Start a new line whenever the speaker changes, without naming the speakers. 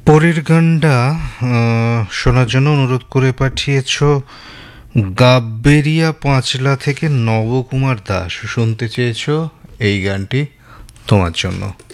পরের গানটা শোনার জন্য অনুরোধ করে পাঠিয়েছ গাব্বেরিয়া পাঁচলা থেকে নবকুমার দাস। শুনতে চেয়েছ এই গানটি তোমার জন্য।